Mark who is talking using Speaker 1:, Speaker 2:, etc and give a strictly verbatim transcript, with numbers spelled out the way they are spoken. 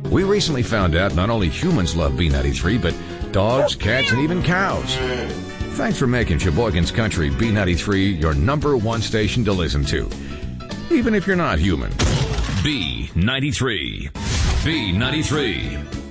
Speaker 1: We recently found out not only humans love B ninety-three, but dogs, cats, and even cows. Thanks for making Sheboygan's Country B ninety-three your number one station to listen to, even if you're not human. B ninety-three. B ninety-three.